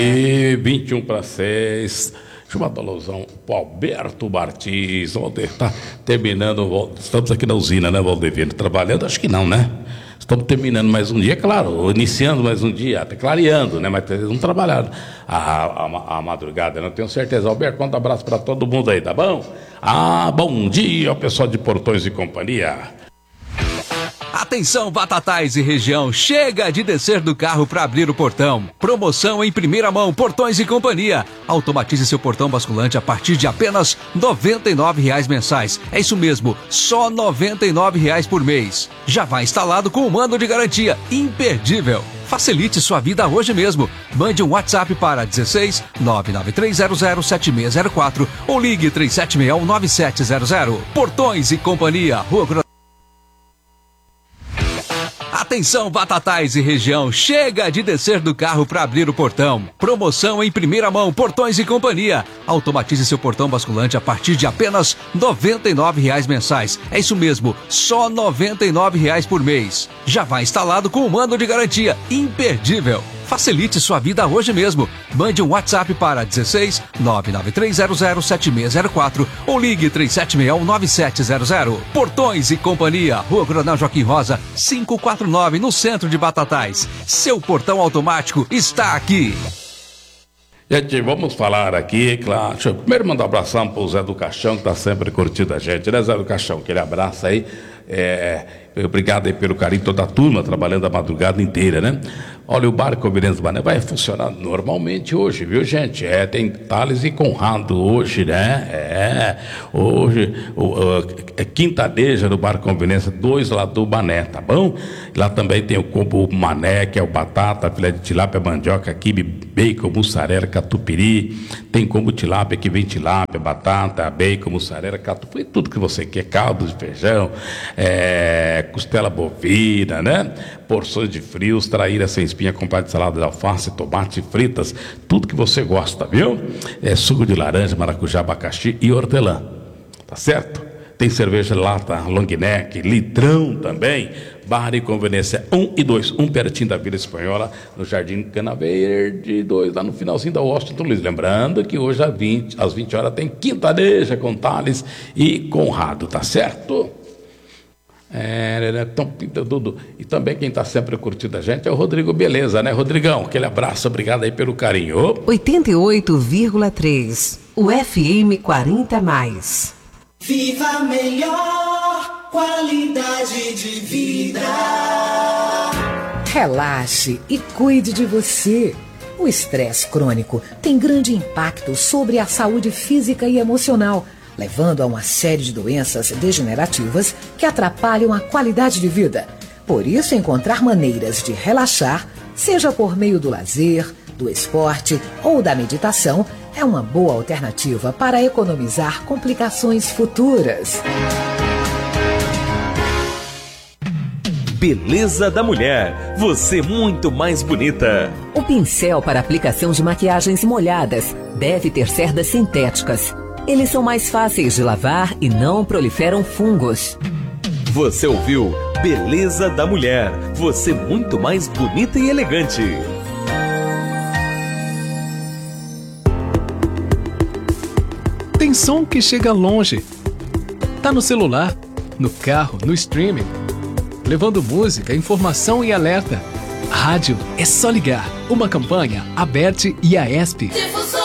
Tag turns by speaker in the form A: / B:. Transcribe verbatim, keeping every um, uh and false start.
A: E vinte e um para seis. Deixa eu mandar um alusão pro Alberto Martins. Valdir, tá terminando. Estamos aqui na usina, né, Valdir? Trabalhando? Acho que não, né? Estamos terminando mais um dia, claro, iniciando mais um dia, até clareando, né? Mas eles não trabalharam a, a, a madrugada, não tenho certeza. Alberto, manda um abraço para todo mundo aí, tá bom? Ah, bom dia, pessoal de Portões e Companhia.
B: Atenção, Batatais e região, chega de descer do carro para abrir o portão. Promoção em primeira mão, Portões e Companhia. Automatize seu portão basculante a partir de apenas noventa e nove reais mensais. É isso mesmo, só noventa e nove reais por mês. Já vai instalado com um ano de garantia, imperdível. Facilite sua vida hoje mesmo. Mande um WhatsApp para dezesseis nove nove três zero zero sete seis zero quatro ou ligue três sete seis um nove sete zero zero. Portões e Companhia, Rua Coronel. Atenção, Batatais e região, chega de descer do carro para abrir o portão. Promoção em primeira mão, Portões e Companhia. Automatize seu portão basculante a partir de apenas noventa e nove reais mensais. É isso mesmo, só noventa e nove reais por mês. Já vai instalado com um ano de garantia, imperdível. Facilite sua vida hoje mesmo. Mande um WhatsApp para dezesseis nove nove três zero zero sete seis zero quatro ou ligue três sete seis um nove sete zero zero. Portões e Companhia, Rua Coronel Joaquim Rosa, quinhentos e quarenta e nove, no centro de Batatais. Seu portão automático está aqui.
A: Gente, vamos falar aqui, claro. Deixa eu primeiro mandar um abração para o Zé do Caixão, que está sempre curtindo a gente, né, Zé do Caixão? Aquele abraço aí. É, obrigado aí pelo carinho, toda a turma trabalhando a madrugada inteira, né? Olha, o Bar Conveniência Mané vai funcionar normalmente hoje, viu, gente? É, tem Thales e Conrado hoje, né? É, hoje, o, o, é quintaneja no Bar Conveniência, dois lá do Mané, tá bom? Lá também tem o combo Mané, que é o batata, filé de tilápia, mandioca, quibe, bacon, mussarela, catupiry. Tem combo tilápia, que vem tilápia, batata, bacon, mussarela, catupiry, tudo que você quer, caldo de feijão, é, costela bovina, né? Porções de frios, traíra sem espinha, acompanhada de salada de alface, tomate, fritas, tudo que você gosta, viu? É suco de laranja, maracujá, abacaxi e hortelã, tá certo? Tem cerveja lata, long neck, litrão também. Bar e Conveniência um e dois, um pertinho da Vila Espanhola, no Jardim Cana Verde, dois lá no finalzinho da Washington Luiz. Lembrando que hoje às vinte, às vinte horas tem quintaneja com Thales e Conrado, tá certo? É, tão, tudo. E também quem está sempre curtindo a gente é o Rodrigo Beleza, né, Rodrigão? Aquele abraço, obrigado aí pelo carinho.
C: oitenta e oito vírgula três, o F M quarenta mais.
D: Viva a melhor qualidade de vida.
E: Relaxe e cuide de você. O estresse crônico tem grande impacto sobre a saúde física e emocional, levando a uma série de doenças degenerativas que atrapalham a qualidade de vida. Por isso, encontrar maneiras de relaxar, seja por meio do lazer, do esporte ou da meditação, é uma boa alternativa para economizar complicações futuras.
F: Beleza da Mulher, você muito mais bonita.
C: O pincel para aplicação de maquiagens molhadas deve ter cerdas sintéticas. Eles são mais fáceis de lavar e não proliferam fungos.
F: Você ouviu Beleza da Mulher, você muito mais bonita e elegante.
G: Tem som que chega longe. Tá no celular, no carro, no streaming, levando música, informação e alerta. Rádio é só ligar. Uma campanha, Aberte e a ESP.
D: Difusão